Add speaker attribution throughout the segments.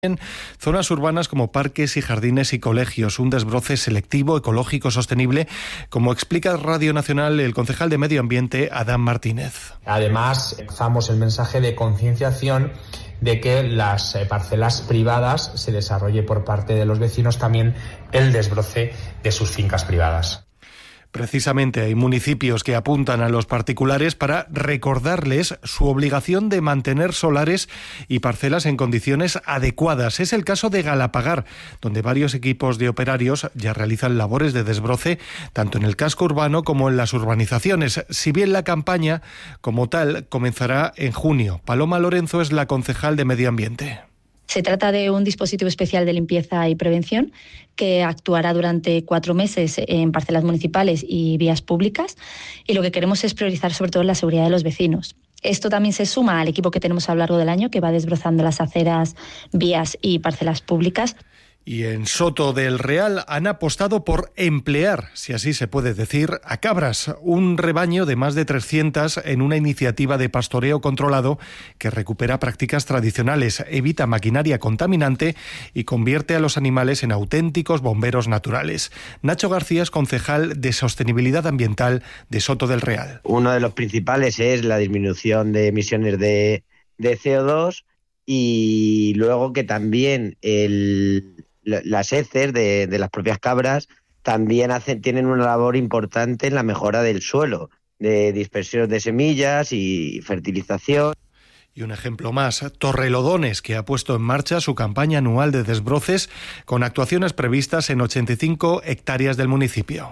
Speaker 1: En zonas urbanas como parques y jardines y colegios, un desbroce selectivo, ecológico, sostenible, como explica Radio Nacional el concejal de Medio Ambiente, Adán Martínez.
Speaker 2: Además, lanzamos el mensaje de concienciación de que las parcelas privadas se desarrolle por parte de los vecinos también el desbroce de sus fincas privadas.
Speaker 1: Precisamente hay municipios que apuntan a los particulares para recordarles su obligación de mantener solares y parcelas en condiciones adecuadas. Es el caso de Galapagar, donde varios equipos de operarios ya realizan labores de desbroce tanto en el casco urbano como en las urbanizaciones. Si bien la campaña como tal comenzará en junio. Paloma Lorenzo es la concejal de Medio Ambiente.
Speaker 3: Se trata de un dispositivo especial de limpieza y prevención que actuará durante 4 meses en parcelas municipales y vías públicas, y lo que queremos es priorizar sobre todo la seguridad de los vecinos. Esto también se suma al equipo que tenemos a lo largo del año que va desbrozando las aceras, vías y parcelas públicas.
Speaker 1: Y en Soto del Real han apostado por emplear, si así se puede decir, a cabras, un rebaño de más de 300 en una iniciativa de pastoreo controlado que recupera prácticas tradicionales, evita maquinaria contaminante y convierte a los animales en auténticos bomberos naturales. Nacho García es concejal de Sostenibilidad Ambiental de Soto del Real.
Speaker 4: Uno de los principales es la disminución de emisiones de CO2 y luego que también las heces de las propias cabras también tienen una labor importante en la mejora del suelo, de dispersión de semillas y fertilización.
Speaker 1: Y un ejemplo más, Torrelodones, que ha puesto en marcha su campaña anual de desbroces con actuaciones previstas en 85 hectáreas del municipio.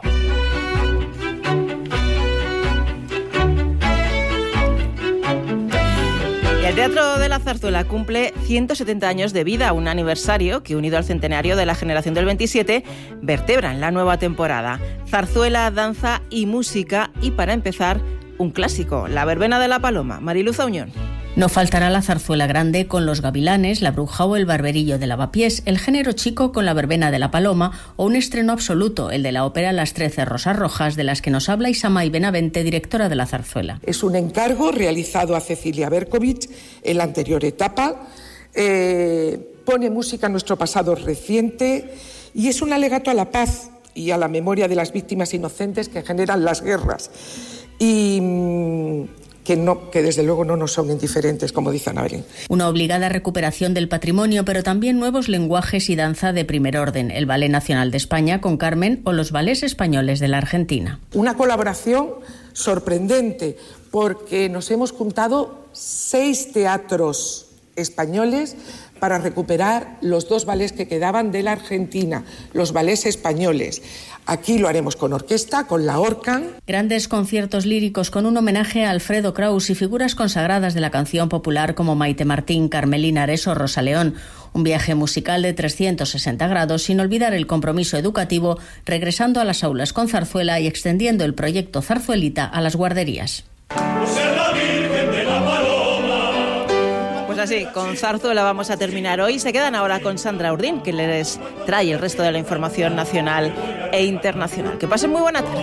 Speaker 5: El Teatro de la Zarzuela cumple 170 años de vida, un aniversario que, unido al centenario de la generación del 27, vertebran la nueva temporada. Zarzuela, danza y música, y para empezar, un clásico, La verbena de la Paloma. Mariluz Auñón.
Speaker 6: No faltará la zarzuela grande con los gavilanes, la bruja o el barberillo de Lavapiés, el género chico con la verbena de la Paloma o un estreno absoluto, el de la ópera Las 13 Rosas Rojas, de las que nos habla Isamay Benavente, directora de la zarzuela.
Speaker 7: Es un encargo realizado a Cecilia Berkovich en la anterior etapa, pone música a nuestro pasado reciente y es un alegato a la paz y a la memoria de las víctimas inocentes que generan las guerras. Y que desde luego no nos son indiferentes, como dice Ana Belén.
Speaker 6: Una obligada recuperación del patrimonio, pero también nuevos lenguajes y danza de primer orden, el Ballet Nacional de España con Carmen o los ballets españoles de la Argentina.
Speaker 7: Una colaboración sorprendente, porque nos hemos juntado 6 teatros españoles para recuperar los 2 ballets que quedaban de la Argentina, los ballets españoles. Aquí lo haremos con orquesta, con la Orcan.
Speaker 6: Grandes conciertos líricos con un homenaje a Alfredo Kraus y figuras consagradas de la canción popular como Maite Martín, Carmelina Ares o Rosa León. Un viaje musical de 360 grados sin olvidar el compromiso educativo, regresando a las aulas con zarzuela y extendiendo el proyecto Zarzuelita a las guarderías.
Speaker 5: Así, con zarzuela vamos a terminar hoy. Se quedan ahora con Sandra Urdín, que les trae el resto de la información nacional e internacional. Que pasen muy buena tarde.